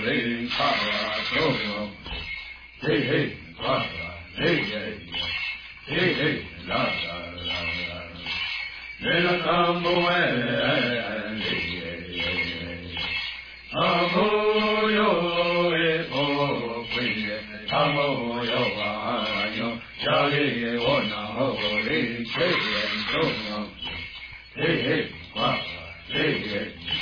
嘿，哈啦，走，嘿嘿，哈啦，嘿嘿，嘿嘿，啦啦啦啦，来啦，南无哎，南无有耶佛归耶，南无有啊有，下里我那后里切耶中，嘿嘿，哈啦，嘿嘿。